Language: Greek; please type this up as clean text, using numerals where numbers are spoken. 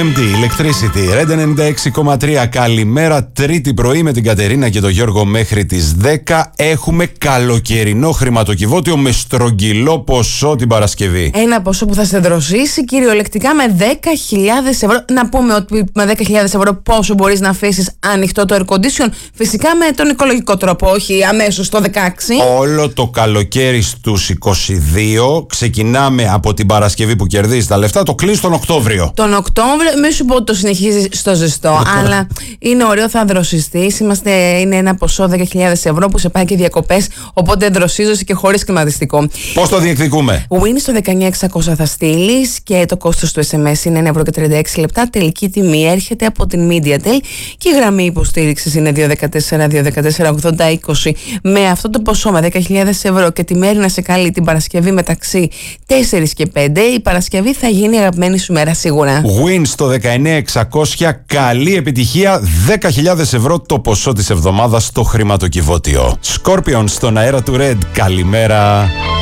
OMD, Electricity, Red 96,3. Καλημέρα, Τρίτη πρωί με την Κατερίνα και τον Γιώργο μέχρι τις 10. Έχουμε καλοκαιρινό χρηματοκιβώτιο με στρογγυλό ποσό την Παρασκευή. Ένα ποσό που θα σε δροσίσει κυριολεκτικά με 10.000 ευρώ. Να πούμε ότι με 10.000 ευρώ πόσο μπορείς να αφήσεις ανοιχτό το air condition. Φυσικά με τον οικολογικό τρόπο, όχι αμέσως το 16. Όλο το καλοκαίρι στους 22. Ξεκινάμε από την Παρασκευή που κερδίζει τα λεφτά. Το κλείνει τον Οκτώβριο. Τον Οκτώβριο, μην σου πω ότι το συνεχίζει στο ζεστό, αλλά είναι ωραίο, θα δροσιστείς. Είναι ένα ποσό 10.000 ευρώ που σε πάει και διακοπές, οπότε δροσίζεσαι και χωρίς κλιματιστικό. Πώς το διεκδικούμε? Win στο 19600 θα στείλεις και το κόστος του SMS είναι 1,36€. Τελική τιμή έρχεται από την Mediatel και η γραμμή υποστήριξης είναι 214-214-80-20. Με αυτό το ποσό, με 10.000 ευρώ και τη μέρη να σε καλεί την Παρασκευή μεταξύ 4 και 5, η Παρασκευή θα γίνει η αγαπημένη σου μέρα σίγουρα. Win στο 19600, καλή επιτυχία, 10.000 ευρώ το ποσό της εβδομάδας στο χρηματοκιβώτιο. Scorpion στον αέρα του Red, καλημέρα.